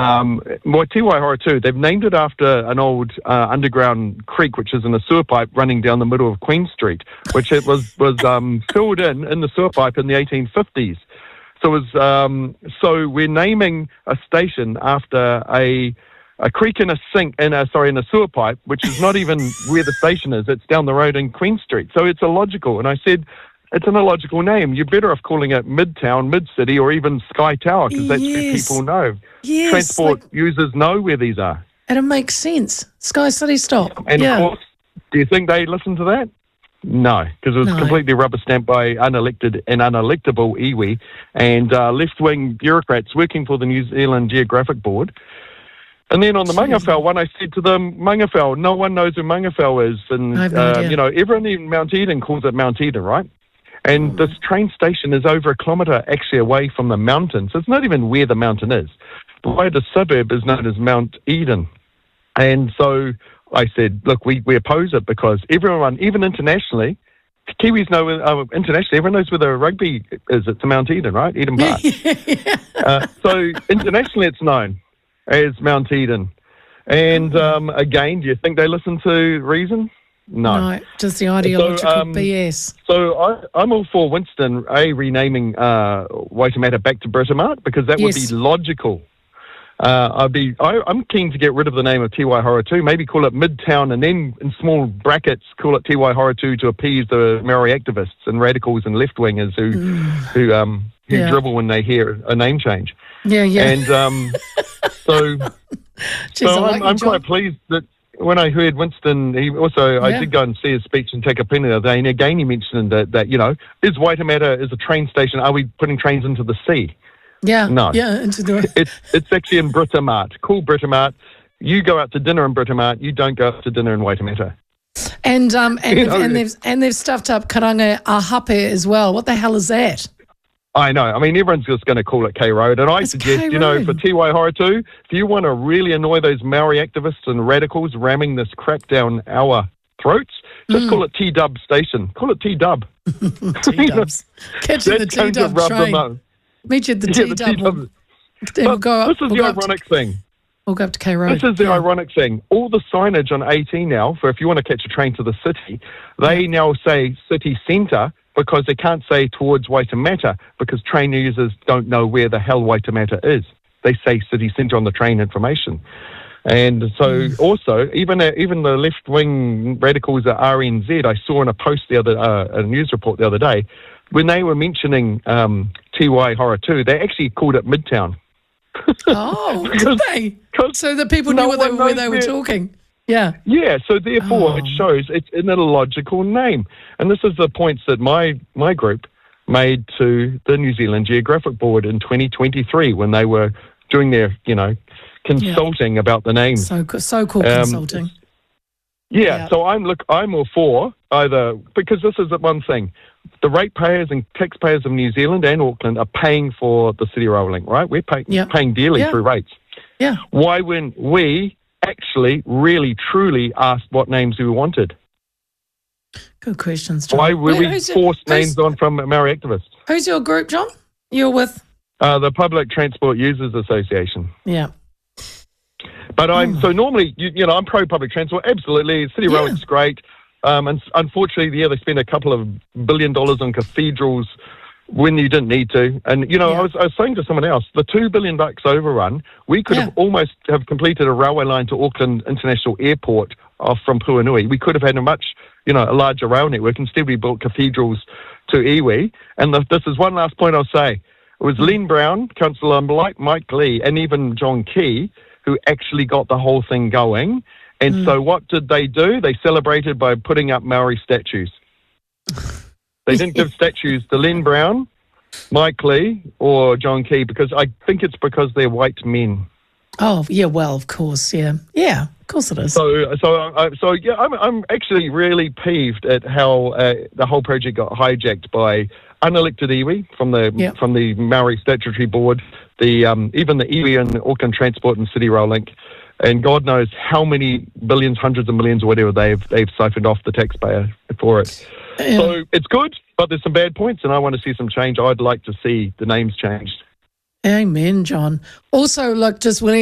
Te Waihora 2, they've named it after an old underground creek, which is in a sewer pipe running down the middle of Queen Street, which it was filled in the sewer pipe in the 1850s. So we're naming a station after a creek in a sewer pipe, which is not even where the station is. It's down the road in Queen Street. So it's illogical. And I said, it's an illogical name. You're better off calling it Midtown, Mid-City, or even Sky Tower, because that's where people know. Yes, Transport users know where these are. And it makes sense. Sky City stop. And of course, do you think they listened to that? No, because it was completely rubber stamped by unelected and unelectable iwi and left-wing bureaucrats working for the New Zealand Geographic Board. And then on the Mangawhau one, I said to them, Mangawhau, no one knows who Mangawhau is. And, everyone in Mount Eden calls it Mount Eden, right? And this train station is over a kilometre actually away from the mountain. So it's not even where the mountain is. The wider suburb is known as Mount Eden. And so I said, look, we oppose it because everyone, even internationally, Kiwis know, internationally, everyone knows where the rugby is. It's Mount Eden, right? Eden Park. So internationally it's known as Mount Eden. And again, do you think they listen to reason? No, just the ideological BS. So I'm all for Winston renaming Waitemata back to Britomart because that would be logical. I'm keen to get rid of the name of Te Waihora 2, maybe call it Midtown, and then in small brackets call it Te Waihora 2 to appease the Maori activists and radicals and left-wingers who dribble when they hear a name change. And I'm quite pleased that when I heard Winston, I did go and see his speech and take a pen the other day, and again he mentioned that is Waitemata is a train station, are we putting trains into the sea? Yeah. No. Yeah, into the... it's actually in Britomart. Call Britomart. You go out to dinner in Britomart. You don't go out to dinner in Waitemata. And they've stuffed up Karanga Ahape as well. What the hell is that? I know. I mean, everyone's just going to call it K Road. And I suggest, for Te Waihora 2, if you want to really annoy those Maori activists and radicals ramming this crap down our throats, just call it T-Dub Station. Call it T-Dub. T-Dubs. Catch the T-Dub train. Meet you at the T-Dub. We'll go up. This is the ironic thing. We'll go up to K Road. This is the ironic thing. All the signage on 18 now, for if you want to catch a train to the city, they now say city centre because they can't say towards Waitemata because train users don't know where the hell Waitemata is. They say city centre on the train information. And so also, even the left-wing radicals at RNZ, I saw in a post a news report the other day, when they were mentioning Te Waihora 2, they actually called it Midtown. Oh, did they? So the people knew where they were talking. Yeah. Yeah, so therefore it shows it's an illogical name. And this is the points that my group made to the New Zealand Geographic Board in 2023 when they were doing their, consulting about the name. So-called consulting. So I'm all for either, because this is the one thing. The ratepayers and taxpayers of New Zealand and Auckland are paying for the City Rail Link, right? We're paying dearly through rates. Yeah. Why wouldn't we actually really, truly asked what names we wanted? Good questions, John. Why would we force names on from Maori activists? Who's your group, John? You're with? The Public Transport Users Association. Yeah. But so normally, I'm pro-public transport, absolutely. City Rail Link's great. And unfortunately, they spent a couple of $1 billion on cathedrals when you didn't need to. And, I was saying to someone else, the $2 billion overrun, we could have almost have completed a railway line to Auckland International Airport from Puanui. We could have had a much, a larger rail network. Instead, we built cathedrals to iwi. And this is one last point I'll say. It was Len Brown, Councillor Mike Lee, and even John Key, who actually got the whole thing going. And so what did they do? They celebrated by putting up Maori statues. They didn't give statues to Len Brown, Mike Lee, or John Key, because I think it's because they're white men. Oh, yeah, well, of course, yeah. Yeah, of course it is. I'm actually really peeved at how the whole project got hijacked by unelected iwi from the Maori Statutory Board, even the iwi and Auckland Transport and City Rail Link. And God knows how many billions, hundreds of millions, or whatever they've siphoned off the taxpayer for it. Yeah. So it's good, but there's some bad points, and I want to see some change. I'd like to see the names changed. Amen, John. Also, look, just